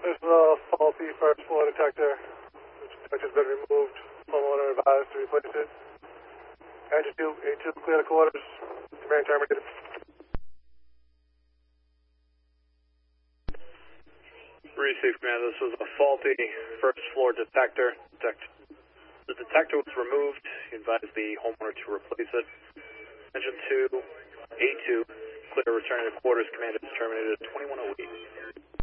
This is a faulty first floor detector. This detector's been removed. Homeowner advised to replace it. Engine 2, A2, clear the quarters. Command terminated. Receive command, this was a faulty first floor detector. The detector was removed. He advised the homeowner to replace it. Engine 2, A2, clear returning to quarters. Command is terminated at 2108.